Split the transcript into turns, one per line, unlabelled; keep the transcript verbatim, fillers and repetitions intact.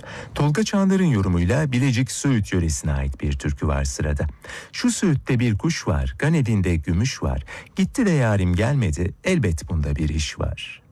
Tolga Çandar'ın yorumuyla Bilecik Söğüt yöresine ait bir türkü var sırada. Şu Söğüt'te bir kuş var, ganedinde gümüş var. Gitti de yarim gelmedi, elbet bunda bir iş var.